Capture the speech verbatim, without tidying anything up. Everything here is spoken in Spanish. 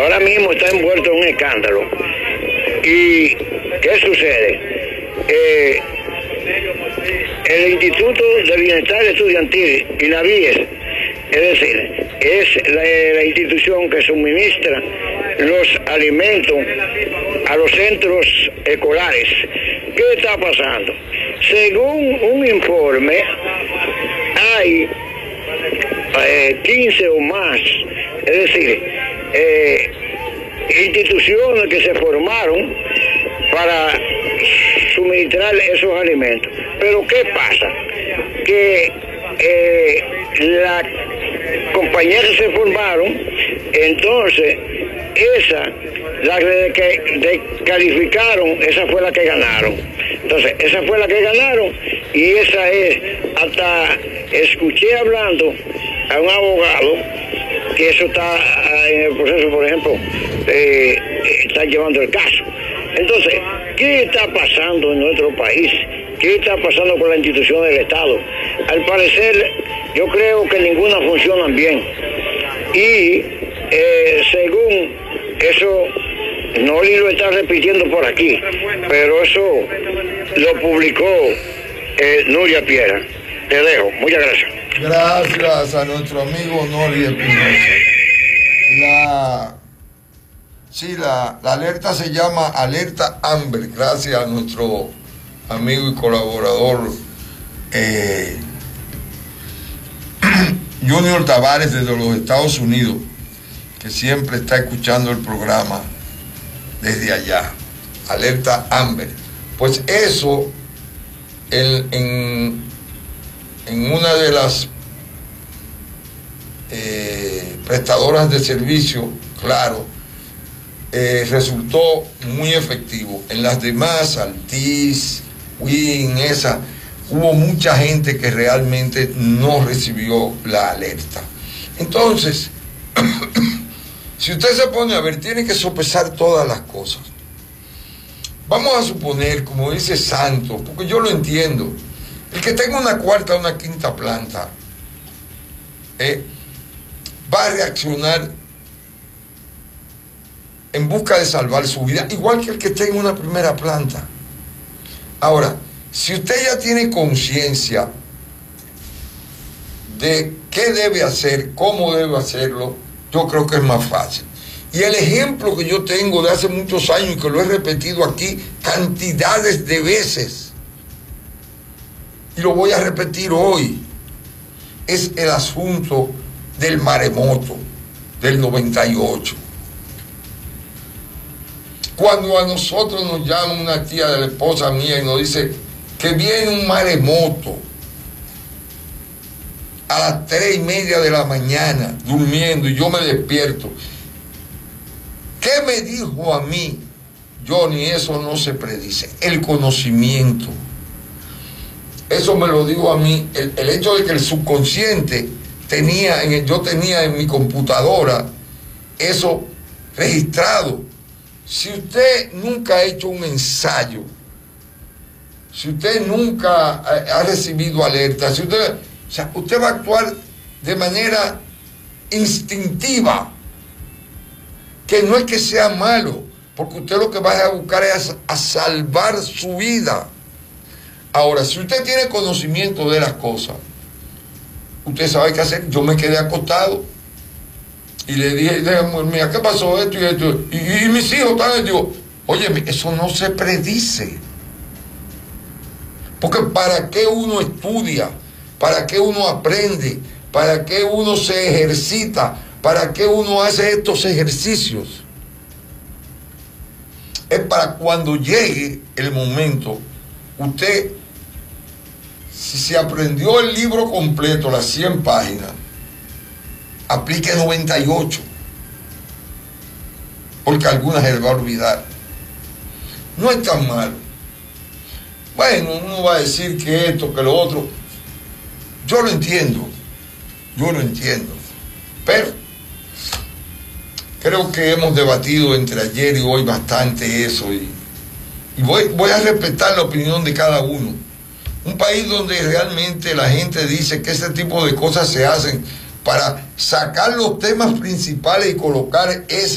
ahora mismo está envuelto en un escándalo. ¿Y qué sucede? Eh, el Instituto de Bienestar Estudiantil, INAVIES, es decir, es la, la institución que suministra los alimentos a los centros escolares. ¿Qué está pasando? Según un informe, hay eh, quince o más, es decir, eh, instituciones que se formaron para suministrar esos alimentos. Pero ¿qué pasa? Que eh, las compañías que se formaron, entonces esa, la que descalificaron, esa fue la que ganaron. Entonces, esa fue la que ganaron y esa es, hasta escuché hablando a un abogado que eso está en el proceso, por ejemplo, eh, está llevando el caso. Entonces, ¿qué está pasando en nuestro país? ¿Qué está pasando con las instituciones del Estado? Al parecer, yo creo que ninguna funcionan bien. Y eh, según eso, Noli lo está repitiendo por aquí, pero eso lo publicó eh, Nuria Piera. Te dejo. Muchas gracias. Gracias a nuestro amigo Noli Espinosa. La, sí, la, la alerta se llama Alerta Amber, gracias a nuestro amigo y colaborador eh, Junior Tavares desde los Estados Unidos, que siempre está escuchando el programa desde allá. Alerta Amber. Pues eso, el, en, en una de las eh, prestadoras de servicio, claro, eh, resultó muy efectivo. En las demás, Altiz, Win, esa, hubo mucha gente que realmente no recibió la alerta. Entonces, si usted se pone a ver, tiene que sopesar todas las cosas. Vamos a suponer, como dice Santos, porque yo lo entiendo, el que tenga una cuarta o una quinta planta eh, va a reaccionar en busca de salvar su vida, igual que el que tenga una primera planta. Ahora, si usted ya tiene conciencia de qué debe hacer, cómo debe hacerlo, yo creo que es más fácil. Y el ejemplo que yo tengo de hace muchos años y que lo he repetido aquí cantidades de veces, y lo voy a repetir hoy, es el asunto del maremoto del noventa y ocho. Cuando a nosotros nos llama una tía de la esposa mía y nos dice que viene un maremoto a las tres y media de la mañana, durmiendo, y yo me despierto. ¿Qué me dijo a mí? Johnny, eso no se predice. El conocimiento. Eso me lo dijo a mí. El, el hecho de que el subconsciente tenía, en el, yo tenía en mi computadora eso registrado. Si usted nunca ha hecho un ensayo, si usted nunca ha, ha recibido alerta, si usted, o sea, usted va a actuar de manera instintiva, que no es que sea malo, porque usted lo que va a buscar es a, a salvar su vida. Ahora, si usted tiene conocimiento de las cosas, usted sabe qué hacer. Yo me quedé acostado y le dije, mira, ¿qué pasó esto y esto? Y, y mis hijos están, digo, oye, eso no se predice. Porque ¿para qué uno estudia? ¿Para qué uno aprende? ¿Para qué uno se ejercita? ¿Para qué uno hace estos ejercicios? Es para cuando llegue el momento, usted, si se aprendió el libro completo, las cien páginas, aplique noventa y ocho, porque algunas se le va a olvidar. No es tan malo. Bueno, uno va a decir que esto, que lo otro. Yo lo entiendo, yo lo entiendo, pero creo que hemos debatido entre ayer y hoy bastante eso, y, y voy, voy a respetar la opinión de cada uno. Un país donde realmente la gente dice que ese tipo de cosas se hacen para sacar los temas principales y colocar ese